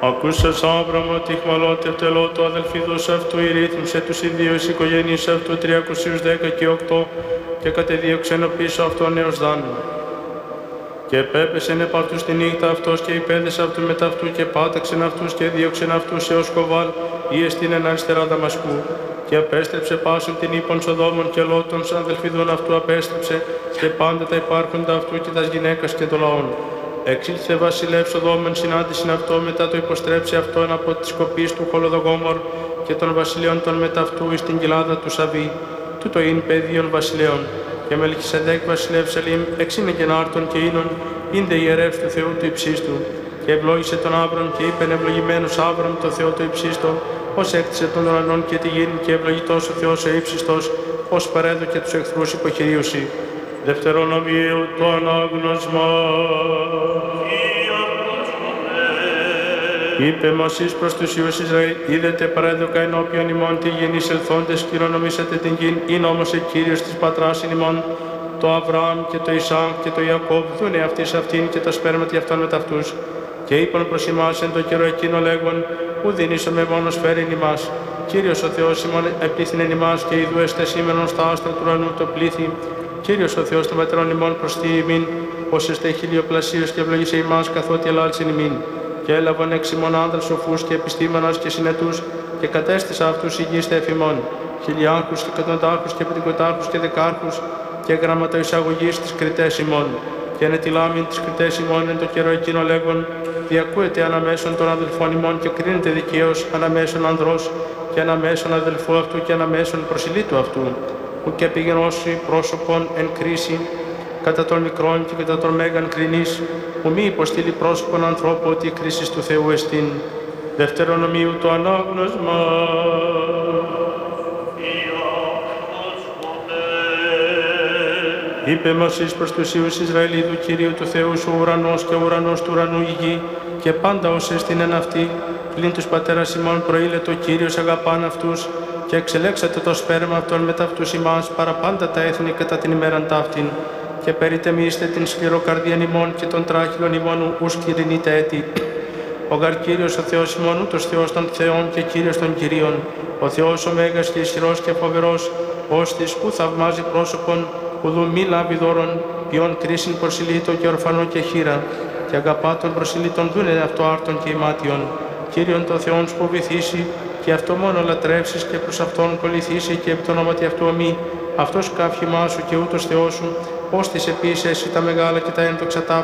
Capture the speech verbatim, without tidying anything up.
Ακούσας Άβραμο, τη χμαλώτευτελό του αδελφίδος αυτού, ηρύθμισε τους ιδίους οικογένειες αυτού τριακοσίους δέκα και οκτώ και κατεδίωξεν πίσω αυτόν έως Δάν. Και επέπεσεν επ' αυτούς τη νύχτα αυτός και οι παιδες αυτού μετά αυτού και πάταξεν αυτούς και δίωξεν αυτούς έως Κοβάλ ή εστίνεν αριστερά Δαμασκού. Και απέστρεψε πάσον την ύπον Σοδόμων και Λώτων σαν αδελφίδων αυτού απέστρεψε και πάντα τα υπάρχοντα αυτού και τας γυναίκας και των λαών. Εξήλθε βασιλεύς Σοδόμων συνάντησιν αυτό μετά το υποστρέψει αυτόν από τις κοπής του Χολοδογόμορ και των βασιλείων των μετά αυτού εις την κοιλάδα του Σαββί. Τούτο είναι παιδίων βασιλέων. Και Μελχισεδέκ βασιλεύς Σελήμ εξήνε γενάρτων και ίνων, ίνδε ιερεύς του Θεού του υψίστου. Και ευλόγησε τον Άβραμ και είπεν ευλογημένος Άβραμ το Θεό του υψίστο, ως έκτισε των ουρανών και τη γην και ευλογητός ο Θεός ο ύψιστος, ως παρέδωκε τους εχθρούς υποχειρίωση. Δευτερονομίου το ανάγνωσμα. Είπε Μωσής προς τους Υιούς Ισραήλ, είδετε παρέδοκα ενώπιον ημών τη γην εισελθόντες, κληρονομήσατε την γην, είναι όμως ο Κύριος της πατράς ημών, το Αβραάμ και το Ισαάκ και το Ιακώβ, δούνε αυτής αυτήν και τα σπέρματι αυτών μετ' αυτούς. Και είπαν προς ημάς εν το καιρό εκείνο λέγον, ου δινήσαμε μόνος φέρειν ημάς. Κύριος ο Θεός ημών επλήθυνεν ημάς και ιδού εστεσίμενον στα άστρα του ουρανού το πλήθη. Κύριος ο Θεός των πατερών ημών προσθεί ημίν, ως εστε χιλιοπλασίως και ευλογήσε ημάς καθότι ελάλησεν ημίν. Και έλαβαν εξ ημών άνδρας σοφούς και επιστήμονας και συνετούς και κατέστησα αυτούς υγιείς εφημών, χιλιάρχους και εκατοντάρχους και πεντηκοντάρχους και δεκάρχους και γραμματοεισαγωγείς της κριτές ημών. Και ενετιλάμιν της κριτές ημών εν το καιρό εκείνο λέγον, διακούεται αναμέσων των αδελφών ημών και κρίνεται δικαίως αναμέσων ανδρός και αναμέσων αδελφού αυτού και αναμέσων προσιλήτου αυτού, που και πηγενώσει πρόσωπον εν κρίση κατά των μικρών και κατά των μέγαν κρινής, που μη υποστείλει πρόσωπον ανθρώπου ότι η κρίση του Θεού εστίν. Δευτερονομίου το ανάγνωσμα. Είπε Μωσής προς τους Υιούς Ισραηλίδου Κυρίου του Θεού σου ουρανός και ουρανός του ουρανού η γη και πάντα ως εστίν εν αυτή, πλην τους πατέρας ημών προήλετο Κύριος αγαπάν αυτούς και εξελέξατε το σπέρμα αυτών μετά αυτούς ημάς παραπάντα τα έθνη κατά την ημέραν ταύτην. Και περιτεμήστε την σκληροκαρδίαν ημών και των τράχυλων ημών ους κυρινείτε έτη. Ο γαρ Κύριος ο Θεός ημών ούτως Θεός των Θεών και Κύριος των Κυρίων, ο Θεός ο Μέγας και ισχυρός και φοβερός, ώστις που θαυμάζει πρόσωπον, ουδού μη λάβει δώρον, ποιον κρίσιν προσιλήτω και ορφανό και χείρα, και αγαπά των προσιλήτων δούνε αυτό άρτων και ημάτιον. Κύριον τον Θεόν σου βυθίσει, και αυτό μόνο λατρεύσεις και προς αυτόν κολληθήσει και επί το όνοματι αυτού ομή, αυτός κάφημά σου και ούτως Θεός σου, ώστις επίσης εσύ τα μεγάλα και τα ένδοξα ταύτα